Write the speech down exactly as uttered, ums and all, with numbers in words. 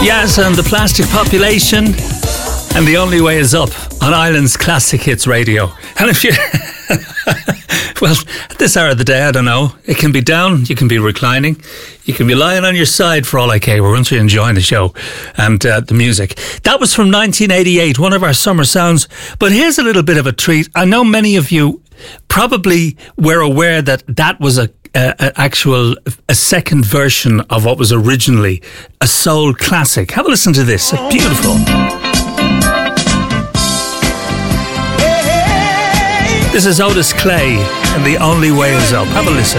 Yes, and the Plastic Population, and The Only Way Is Up on Ireland's Classic Hits Radio. And if you... well, at this hour of the day, I don't know. It can be down, you can be reclining, you can be lying on your side for all I care. We're once you're enjoying the show and uh, the music. That was from nineteen eighty-eight, one of our summer sounds. But here's a little bit of a treat. I know many of you probably were aware that that was a Uh, an actual a second version of what was originally a soul classic. Have a listen to this. It's beautiful. This is Otis Clay and The Only Way Is Up. Have a listen.